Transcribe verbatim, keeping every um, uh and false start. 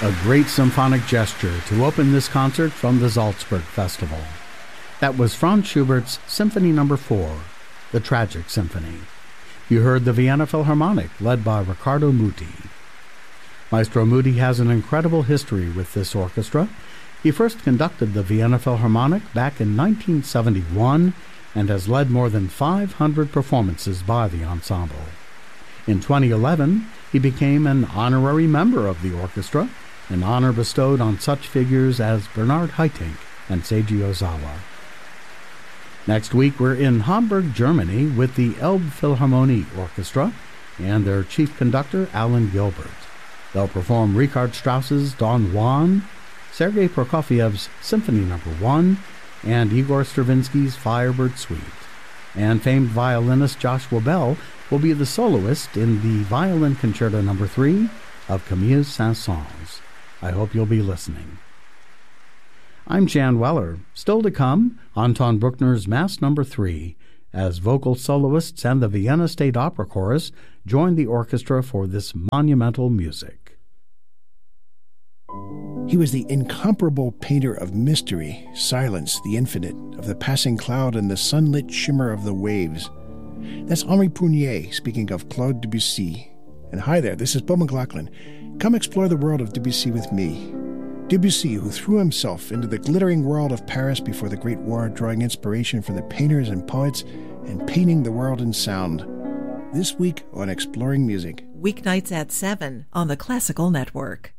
A great symphonic gesture to open this concert from the Salzburg Festival. That was Franz Schubert's Symphony Number four, the Tragic Symphony. You heard the Vienna Philharmonic, led by Riccardo Muti. Maestro Muti has an incredible history with this orchestra. He first conducted the Vienna Philharmonic back in nineteen seventy-one and has led more than five hundred performances by the ensemble. In twenty eleven, he became an honorary member of the orchestra, an honor bestowed on such figures as Bernard Haitink and Seiji Ozawa. Next week, we're in Hamburg, Germany, with the Elbphilharmonie Orchestra and their chief conductor, Alan Gilbert. They'll perform Richard Strauss's Don Juan, Sergei Prokofiev's Symphony Number one, and Igor Stravinsky's Firebird Suite. And famed violinist Joshua Bell will be the soloist in the Violin Concerto Number three of Camille Saint-Saëns. I hope you'll be listening. I'm Jan Weller. Still to come, Anton Bruckner's Mass Number three, as vocal soloists and the Vienna State Opera Chorus join the orchestra for this monumental music. He was the incomparable painter of mystery, silence, the infinite, of the passing cloud and the sunlit shimmer of the waves. That's Henri Prunier speaking of Claude Debussy. And hi there, this is Bill McLaughlin. Come explore the world of Debussy with me. Debussy, who threw himself into the glittering world of Paris before the Great War, drawing inspiration from the painters and poets and painting the world in sound. This week on Exploring Music. Weeknights at seven on the Classical Network.